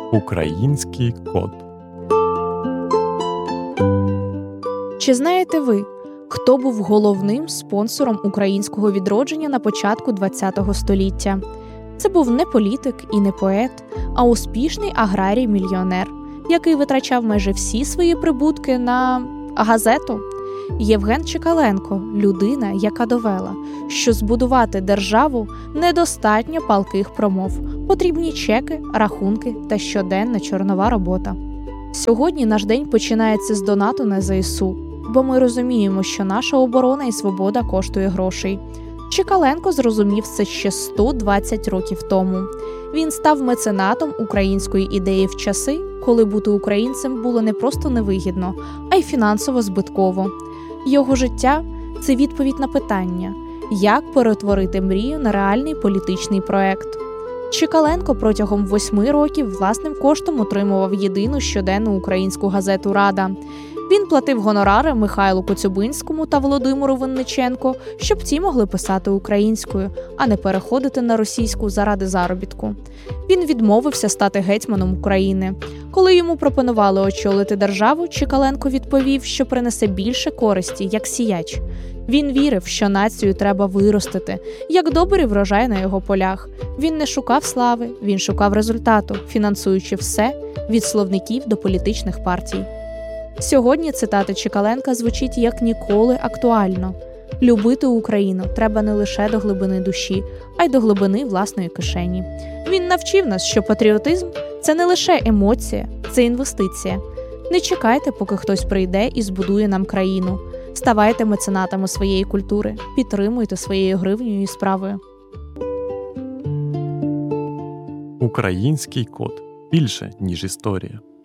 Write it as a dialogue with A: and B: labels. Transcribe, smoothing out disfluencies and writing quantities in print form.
A: Український код.
B: Чи знаєте ви, хто був головним спонсором українського відродження на початку ХХ століття? Це був не політик і не поет, а успішний аграрій-мільйонер, який витрачав майже всі свої прибутки на газету. Євген Чекаленко – людина, яка довела, що збудувати державу недостатньо палких промов. Потрібні чеки, рахунки та щоденна чорнова робота. Сьогодні наш день починається з донату на ЗСУ, бо ми розуміємо, що наша оборона і свобода коштує грошей. Чекаленко зрозумів це ще 120 років тому. Він став меценатом української ідеї в часи, коли бути українцем було не просто невигідно, а й фінансово збитково. Його життя – це відповідь на питання, як перетворити мрію на реальний політичний проект. Чекаленко протягом 8 років власним коштом утримував єдину щоденну українську газету «Рада». Він платив гонорари Михайлу Коцюбинському та Володимиру Винниченку, щоб ті могли писати українською, а не переходити на російську заради заробітку. Він відмовився стати гетьманом України. Коли йому пропонували очолити державу, Чекаленко відповів, що принесе більше користі, як сіяч. Він вірив, що націю треба виростити, як добрий врожай на його полях. Він не шукав слави, він шукав результату, фінансуючи все від словників до політичних партій. Сьогодні цитата Чекаленка звучить як ніколи актуально. Любити Україну треба не лише до глибини душі, а й до глибини власної кишені. Він навчив нас, що патріотизм – це не лише емоція, це інвестиція. Не чекайте, поки хтось прийде і збудує нам країну. Ставайте меценатами своєї культури, підтримуйте своєю гривнею і справою.
A: Український код. Більше, ніж історія.